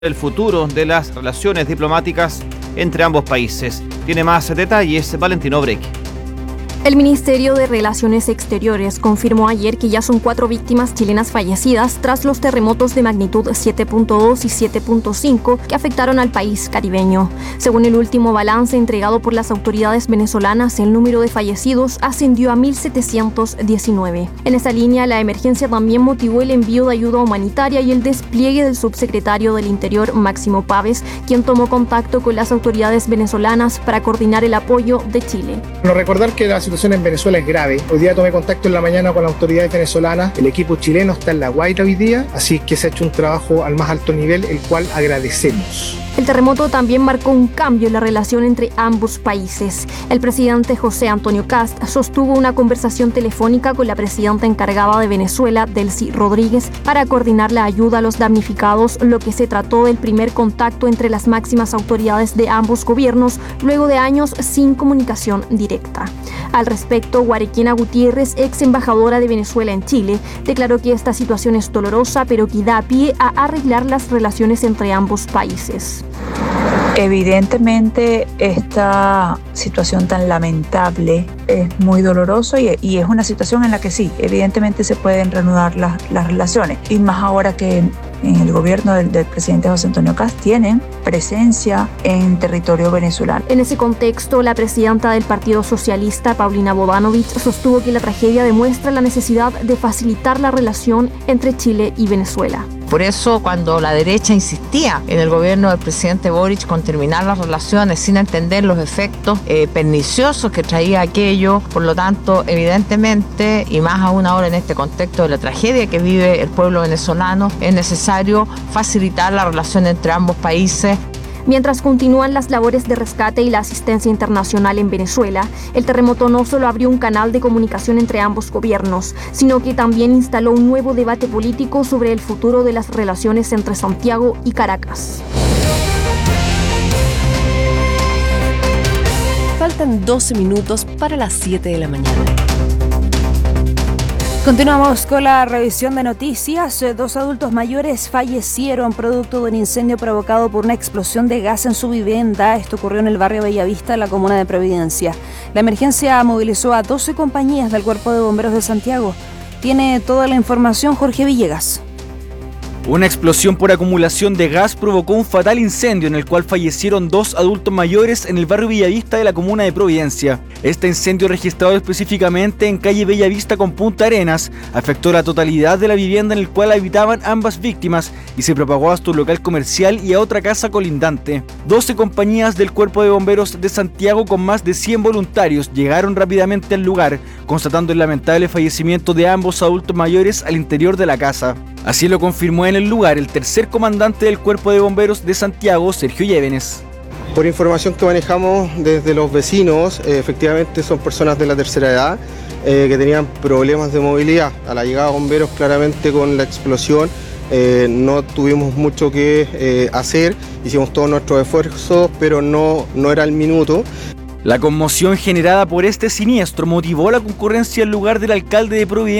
el futuro de las relaciones diplomáticas entre ambos países. Tiene más detalles Valentino Breque. El Ministerio de Relaciones Exteriores confirmó ayer que ya son 4 víctimas chilenas fallecidas tras los terremotos de magnitud 7.2 y 7.5 que afectaron al país caribeño. Según el último balance entregado por las autoridades venezolanas, el número de fallecidos ascendió a 1.719. En esa línea, la emergencia también motivó el envío de ayuda humanitaria y el despliegue del subsecretario del Interior, Máximo Pávez, quien tomó contacto con las autoridades venezolanas para coordinar el apoyo de Chile. Bueno, recordar que la situación en Venezuela es grave. Hoy día tomé contacto en la mañana con las autoridades venezolanas. El equipo chileno está en La Guaira hoy día, así que se ha hecho un trabajo al más alto nivel, el cual agradecemos. El terremoto también marcó un cambio en la relación entre ambos países. El presidente José Antonio Kast sostuvo una conversación telefónica con la presidenta encargada de Venezuela, Delcy Rodríguez, para coordinar la ayuda a los damnificados, lo que se trató del primer contacto entre las máximas autoridades de ambos gobiernos, luego de años sin comunicación directa. Al respecto, Guarequena Gutiérrez, ex embajadora de Venezuela en Chile, declaró que esta situación es dolorosa, pero que da pie a arreglar las relaciones entre ambos países. Evidentemente esta situación tan lamentable es muy dolorosa y es una situación en la que sí, evidentemente se pueden reanudar las relaciones, y más ahora que en el gobierno del presidente José Antonio Kast tienen presencia en territorio venezolano. En ese contexto, la presidenta del Partido Socialista, Paulina Bodanovich, sostuvo que la tragedia demuestra la necesidad de facilitar la relación entre Chile y Venezuela. Por eso, cuando la derecha insistía en el gobierno del presidente Boric con terminar las relaciones sin entender los efectos perniciosos que traía aquello, por lo tanto, evidentemente, y más aún ahora en este contexto de la tragedia que vive el pueblo venezolano, es necesario facilitar la relación entre ambos países. Mientras continúan las labores de rescate y la asistencia internacional en Venezuela, el terremoto no solo abrió un canal de comunicación entre ambos gobiernos, sino que también instaló un nuevo debate político sobre el futuro de las relaciones entre Santiago y Caracas. Faltan 12 minutos para las 7 de la mañana. Continuamos con la revisión de noticias. 2 adultos mayores fallecieron producto de un incendio provocado por una explosión de gas en su vivienda. Esto ocurrió en el barrio Bellavista, en la comuna de Providencia. La emergencia movilizó a 12 compañías del Cuerpo de Bomberos de Santiago. Tiene toda la información Jorge Villegas. Una explosión por acumulación de gas provocó un fatal incendio en el cual fallecieron 2 adultos mayores en el barrio Bellavista de la comuna de Providencia. Este incendio, registrado específicamente en calle Bellavista con Punta Arenas, afectó la totalidad de la vivienda en el cual habitaban ambas víctimas y se propagó hasta un local comercial y a otra casa colindante. 12 compañías del Cuerpo de Bomberos de Santiago con más de 100 voluntarios llegaron rápidamente al lugar, constatando el lamentable fallecimiento de ambos adultos mayores al interior de la casa. Así lo confirmó en el lugar el tercer comandante del Cuerpo de Bomberos de Santiago, Sergio Llévenes. Por información que manejamos desde los vecinos, efectivamente son personas de la tercera edad que tenían problemas de movilidad. A la llegada de bomberos, claramente con la explosión, no tuvimos mucho que hacer, hicimos todos nuestros esfuerzos, pero no era el minuto. La conmoción generada por este siniestro motivó la concurrencia al lugar del alcalde de Providencia,